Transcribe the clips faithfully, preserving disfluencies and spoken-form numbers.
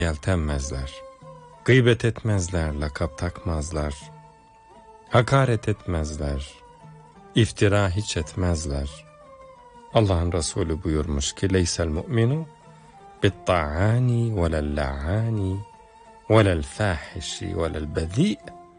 yeltenmezler. Gıybet etmezler, lakap takmazlar. Hakaret etmezler. İftira hiç etmezler. Allah'ın Resulü buyurmuş ki leysel mu'minu bitta'ani velel la'ani velel fahişi velel bezi'.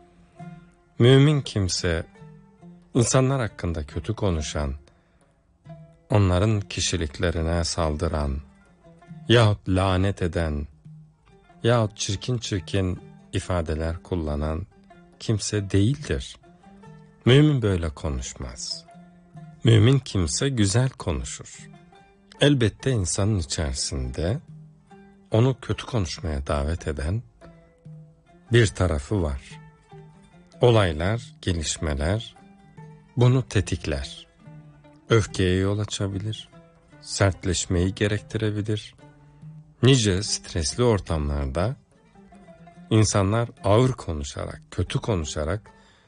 Mümin kimse insanlar hakkında kötü konuşan, onların kişiliklerine saldıran yahut lanet eden yahut çirkin çirkin ifadeler kullanan kimse değildir. Mümin böyle konuşmaz. Mümin kimse güzel konuşur. Elbette insanın içerisinde onu kötü konuşmaya davet eden bir tarafı var. Olaylar, gelişmeler bunu tetikler. Öfkeye yol açabilir, sertleşmeyi gerektirebilir. Nice stresli ortamlarda insanlar ağır konuşarak, kötü konuşarak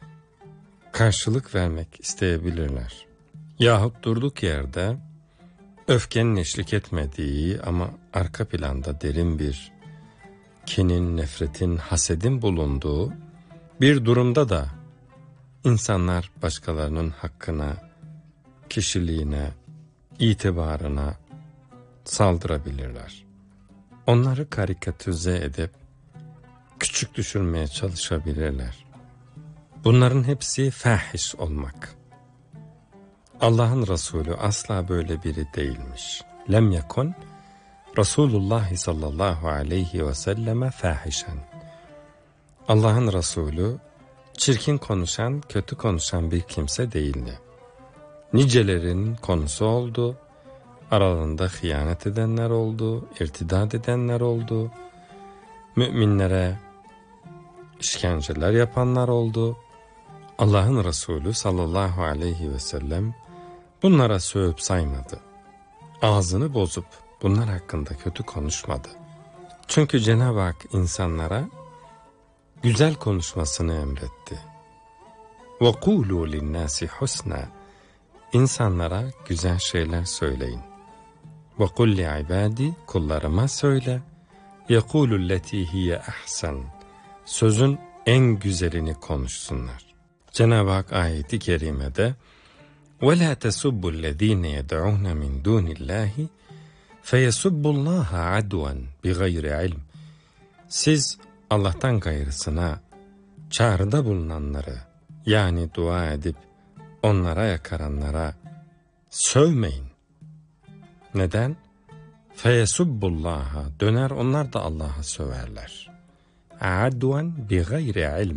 karşılık vermek isteyebilirler. Yahut durduk yerde öfkenin eşlik etmediği ama arka planda derin bir kinin, nefretin, hasedin bulunduğu bir durumda da insanlar başkalarının hakkına, kişiliğine, itibarına saldırabilirler. Onları karikatüze edip küçük düşürmeye çalışabilirler. Bunların hepsi fahiş olmak. Allah'ın Resulü asla böyle biri değilmiş. Lem yekun Resulullah sallallahu aleyhi ve selleme fahişen. Allah'ın Resulü çirkin konuşan, kötü konuşan bir kimse değildi. Nicelerin konusu oldu, aralarında hıyanet edenler oldu, irtidat edenler oldu, müminlere işkenceler yapanlar oldu. Allah'ın Resulü sallallahu aleyhi ve sellem bunlara sövüp saymadı. Ağzını bozup bunlar hakkında kötü konuşmadı. Çünkü Cenab-ı Hak insanlara güzel konuşmasını emretti. وَقُولُوا لِلنَّاسِ حُسْنًا. İnsanlara güzel şeyler söyleyin. وَقُلْ لِعِبَادِ. Kullarıma söyle. يَقُولُ الَّتِي هِيَ أَحْسَنُ. Sözün en güzelini konuşsunlar. Cenab-ı Hak ayeti kerimede وَلَا تَسُبُّوا الَّذ۪ينَ يَدْعُونَ مِنْ دُونِ اللّٰهِ فَيَسُبُّ اللّٰهَ عَدْوًا بِغَيْرِ عِلْمٍ. Siz Allah'tan gayrısına çağrıda bulunanları, yani dua edip onlara yakaranlara sövmeyin. Neden? فَيَسُبُّ اللّٰهَ. Döner onlar da Allah'a söverler. عَدْوًا بِغَيْرِ عِلْمٍ.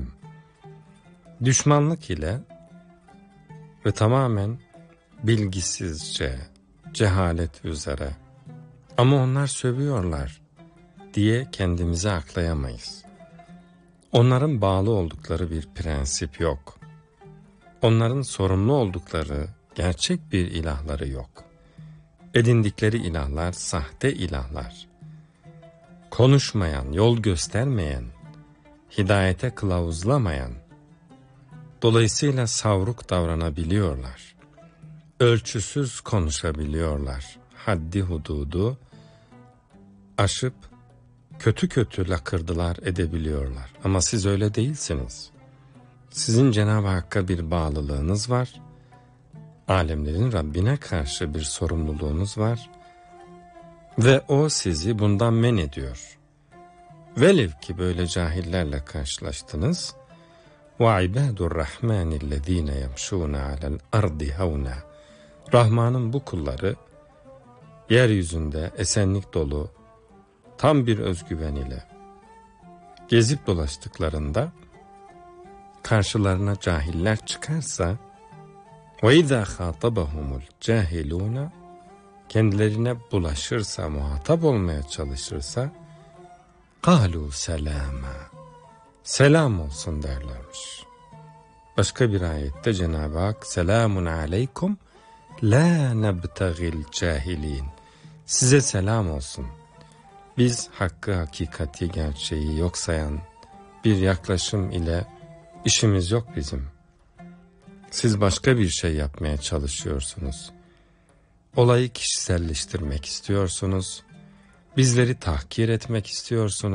Düşmanlık ile ve tamamen bilgisizce, cehalet üzere ama onlar sövüyorlar diye kendimizi aklayamayız. Onların bağlı oldukları bir prensip yok. Onların sorumlu oldukları gerçek bir ilahları yok. Edindikleri ilahlar sahte ilahlar. Konuşmayan, yol göstermeyen, hidayete kılavuzlamayan, dolayısıyla savruk davranabiliyorlar. Ölçüsüz konuşabiliyorlar. Haddi hududu aşıp kötü kötü lakırdılar edebiliyorlar. Ama siz öyle değilsiniz. Sizin Cenab-ı Hakk'a bir bağlılığınız var. Alemlerin Rabbine karşı bir sorumluluğunuz var. Ve o sizi bundan men ediyor. Velev ki böyle cahillerle karşılaştınız. وَعِبَادُ الرَّحْمَانِ الَّذ۪ينَ يَمْشُونَ عَلَى الْأَرْضِ هَوْنًا. Rahman'ın bu kulları yeryüzünde esenlik dolu tam bir özgüven ile gezip dolaştıklarında karşılarına cahiller çıkarsa وَاِذَا خَاطَبَهُمُ الْجَاهِلُونَ. Kendilerine bulaşırsa, muhatap olmaya çalışırsa قَالُوا سَلَامًا. Selam olsun derlermiş. Başka bir ayette Cenab-ı Hak selamun aleykum la nebtagil cahilin. Size selam olsun. Biz hakkı, hakikati, gerçeği yok sayan bir yaklaşım ile işimiz yok bizim. Siz başka bir şey yapmaya çalışıyorsunuz. Olayı kişiselleştirmek istiyorsunuz. Bizleri tahkir etmek istiyorsunuz.